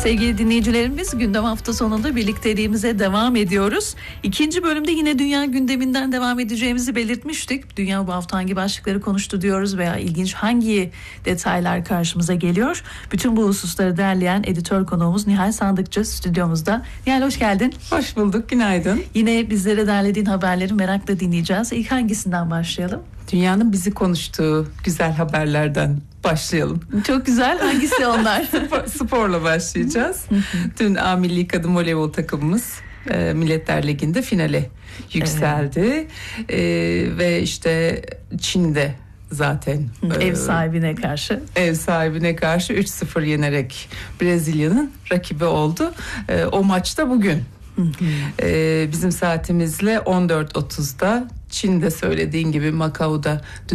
Sevgili dinleyicilerimiz, gündem hafta sonunda birlikteliğimize devam ediyoruz. İkinci bölümde yine dünya gündeminden devam edeceğimizi belirtmiştik. Dünya bu hafta hangi başlıkları konuştu diyoruz veya ilginç hangi detaylar karşımıza geliyor. Bütün bu hususları derleyen editör konuğumuz Nihal Sandıkçı stüdyomuzda. Nihal, hoş geldin. Hoş bulduk, günaydın. Yine bizlere derlediğin haberleri merakla dinleyeceğiz. İlk hangisinden başlayalım? Dünyanın bizi konuştuğu güzel haberlerden başlayalım. Çok güzel. Hangisi onlar? Sporla başlayacağız. Dün A Milli Kadın Voleybol takımımız Milletler Ligi'nde finale yükseldi. Ve işte Çin'de zaten ev sahibine karşı 3-0 yenerek Brezilya'nın rakibi oldu. O maçta bugün. Bizim saatimizle 14.30'da Çin'de söylediğin gibi Macao'da